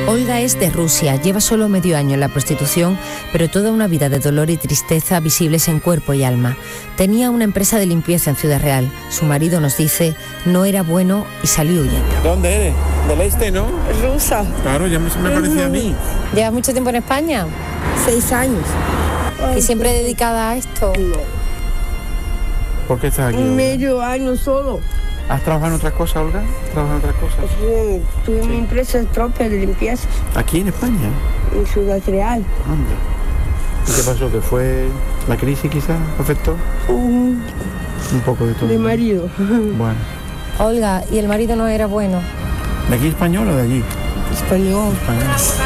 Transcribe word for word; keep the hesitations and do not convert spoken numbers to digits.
Olga es de Rusia, lleva solo medio año en la prostitución, pero toda una vida de dolor y tristeza visibles en cuerpo y alma. Tenía una empresa de limpieza en Ciudad Real. Su marido, nos dice, no era bueno y salió huyendo. ¿De dónde eres? Del este, ¿no? Rusa. Claro, ya me, me parecía a mí. ¿Llevas mucho tiempo en España? Seis años. ¿Y siempre dedicada a esto? No. ¿Por qué estás aquí? Un Olga? medio año solo. ¿Has trabajado en otras cosas, Olga? ¿Has trabajado en otras cosas? Sí, tuve Sí. mi empresa propia de limpieza ¿Aquí en España? en Ciudad Real. Anda. ¿Y qué pasó? ¿Que fue la crisis quizás afectó? Un Un poco de todo. de ¿no? marido. Bueno. Olga, ¿y el marido no era bueno? ¿De aquí español o de allí? Español. Español.